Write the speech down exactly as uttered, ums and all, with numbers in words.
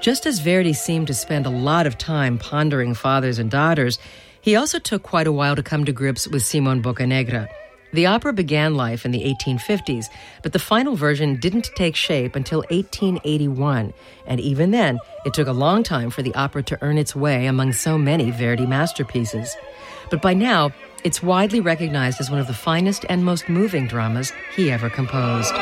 Just as Verdi seemed to spend a lot of time pondering fathers and daughters, he also took quite a while to come to grips with Simon Boccanegra. The opera began life in the eighteen fifties, but the final version didn't take shape until eighteen eighty-one, and even then, it took a long time for the opera to earn its way among so many Verdi masterpieces. But by now, it's widely recognized as one of the finest and most moving dramas he ever composed.